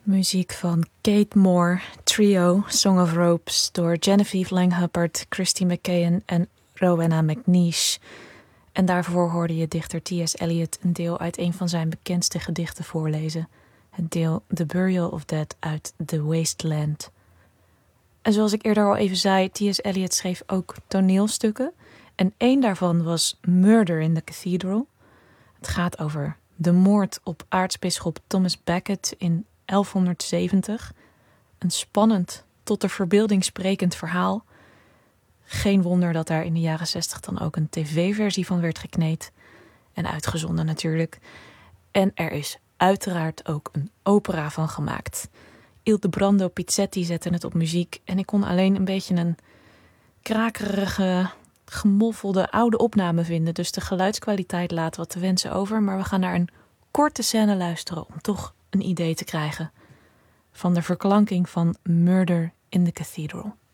Muziek van Kate Moore, Trio, Song of Ropes, door Genevieve Lang Hubbard, Christy McKeon en Rowena McNeish. En daarvoor hoorde je dichter T.S. Eliot een deel uit een van zijn bekendste gedichten voorlezen. Het deel The Burial of Dead uit The Wasteland. En zoals ik eerder al even zei, T.S. Eliot schreef ook toneelstukken. En één daarvan was Murder in the Cathedral. Het gaat over de moord op aartsbisschop Thomas Becket in 1170. Een spannend, tot de verbeelding sprekend verhaal. Geen wonder dat daar in de jaren 60 dan ook een tv-versie van werd gekneed. En uitgezonden natuurlijk. En er is uiteraard ook een opera van gemaakt. Ildebrando Pizzetti zette het op muziek. En ik kon alleen een beetje een krakerige, gemoffelde oude opname vinden. Dus de geluidskwaliteit laat wat te wensen over. Maar we gaan naar een korte scène luisteren om toch een idee te krijgen van de verklanking van Murder in the Cathedral.